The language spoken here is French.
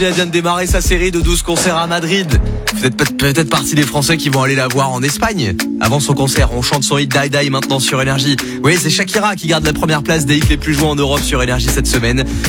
Elle vient de démarrer sa série de 12 concerts à Madrid. Vous êtes peut-être partie des Français qui vont aller la voir en Espagne. Avant son concert, on chante son hit Die Die maintenant sur Énergie. Oui, c'est Shakira qui garde la première place des hits les plus joués en Europe sur Énergie cette semaine.